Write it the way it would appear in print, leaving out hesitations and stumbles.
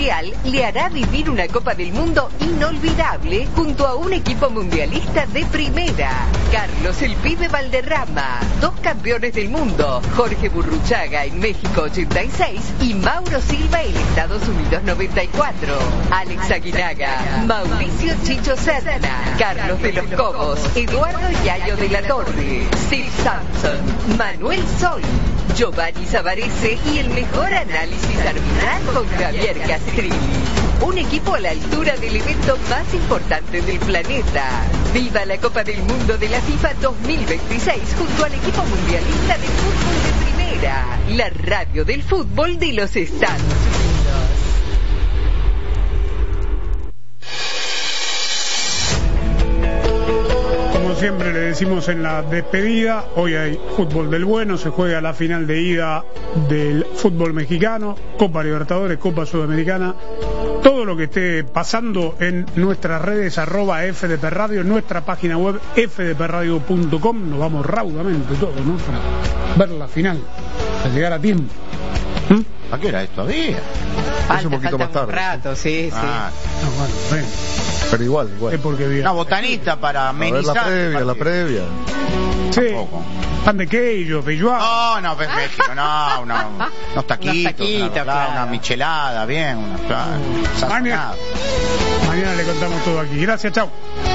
le hará vivir una Copa del Mundo inolvidable junto a un equipo mundialista de primera. Carlos el Pibe Valderrama, 2 campeones del mundo, Jorge Burruchaga en México 86 y Mauro Silva en Estados Unidos 94. Alex Aguinaga, Mauricio Chicho Serna, Carlos de los Cobos, Eduardo Yayo de la Torre, Steve Sampson, Manuel Sol, Giovanni Savarese y el mejor análisis arbitral con Javier Castrilli. Un equipo a la altura del evento más importante del planeta. ¡Viva la Copa del Mundo de la FIFA 2026 junto al equipo mundialista de fútbol de primera! La radio del fútbol de los Estados Unidos. Como siempre le decimos en la despedida, hoy hay fútbol del bueno, se juega la final de ida del fútbol mexicano, Copa Libertadores, Copa Sudamericana, todo lo que esté pasando en nuestras redes @FDP Radio, en nuestra página web fdpradio.com, nos vamos raudamente todos, ¿no? Para ver la final, para llegar a tiempo. ¿A qué era esto? ¿Había? Es un poquito más tarde. Un rato, sí. Bueno. Pero igual. Es porque había una botanita para amenizar. La previa. Sí. Tampoco. Pan de queijo, feijoada. No, México, unos taquitos, una michelada, bien, Mañana le contamos todo aquí. Gracias, chao.